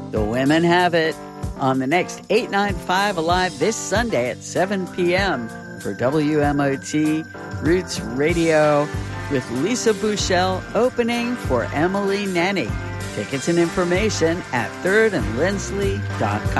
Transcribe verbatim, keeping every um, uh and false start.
The women have it on the next eight ninety-five Alive this Sunday at seven p.m. for W M O T Roots Radio with Lisa Bouchel opening for Emily Nenny. Tickets and information at third and lindsley dot com.